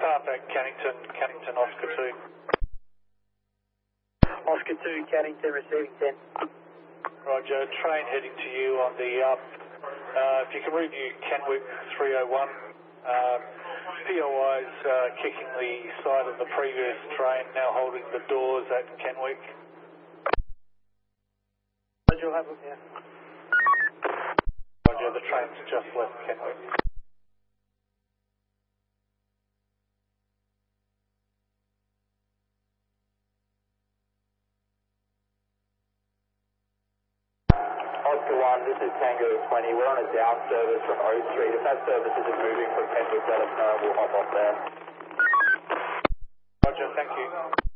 Halfback Cannington, Oscar 2. Oscar 2, Cannington, receiving 10. Roger, train heading to you on the up. If you can review Kenwick 301, POI's kicking the side of the previous train, now holding the doors at Kenwick. Roger, you'll have them here. Roger, the train's just left Kenwick. Oscar 1, this is Tango 20. We're on a down service from O Street. If that service isn't moving from Kenwick, let us know and we'll hop off there. Roger, thank you.